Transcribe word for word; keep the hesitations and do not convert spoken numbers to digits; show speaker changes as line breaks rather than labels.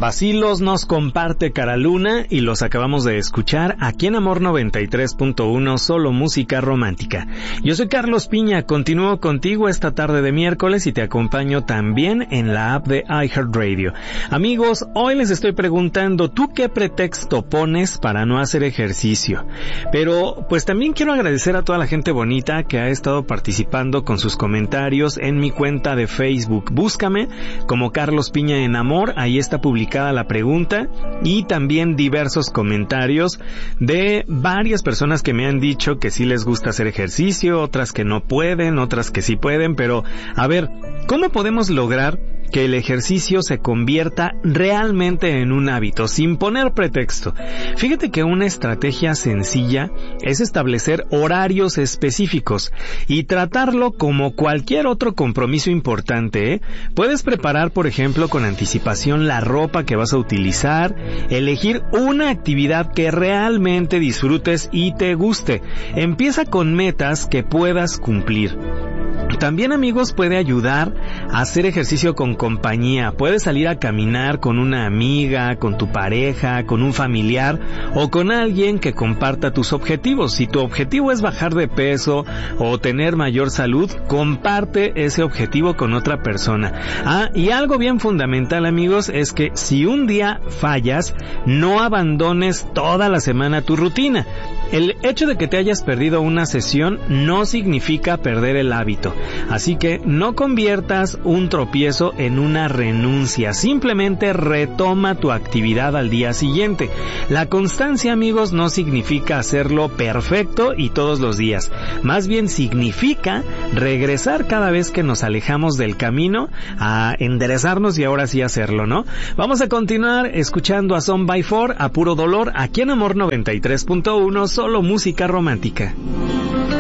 Bacilos nos comparte Cara Luna y los acabamos de escuchar aquí en Amor noventa y tres punto uno, solo música romántica. Yo soy Carlos Piña, continúo contigo esta tarde de miércoles y te acompaño también en la app de iHeartRadio. Amigos, hoy les estoy preguntando, ¿tú qué pretexto pones para no hacer ejercicio? Pero pues también quiero agradecer a toda la gente bonita que ha estado participando con sus comentarios en mi cuenta de Facebook. Búscame como Carlos Piña en Amor, ahí está publicada la pregunta y también diversos comentarios de varias personas que me han dicho que sí les gusta hacer ejercicio, otras que no pueden, otras que sí pueden, pero a ver, ¿cómo podemos lograr que el ejercicio se convierta realmente en un hábito, sin poner pretexto? Fíjate que una estrategia sencilla es establecer horarios específicos y tratarlo como cualquier otro compromiso importante, ¿eh? Puedes preparar, por ejemplo, con anticipación la ropa que vas a utilizar, elegir una actividad que realmente disfrutes y te guste. Empieza con metas que puedas cumplir. También, amigos, puede ayudar a hacer ejercicio con compañía. Puedes salir a caminar con una amiga, con tu pareja, con un familiar o con alguien que comparta tus objetivos. Si tu objetivo es bajar de peso o tener mayor salud, comparte ese objetivo con otra persona. Ah, y algo bien fundamental, amigos, es que si un día fallas, no abandones toda la semana tu rutina. El hecho de que te hayas perdido una sesión no significa perder el hábito. Así que no conviertas un tropiezo en una renuncia. Simplemente retoma tu actividad al día siguiente. La constancia, amigos, no significa hacerlo perfecto y todos los días. Más bien significa regresar cada vez que nos alejamos del camino a enderezarnos y ahora sí hacerlo, ¿no? Vamos a continuar escuchando a Son by Four, a puro dolor, aquí en Amor noventa y tres punto uno, solo música romántica.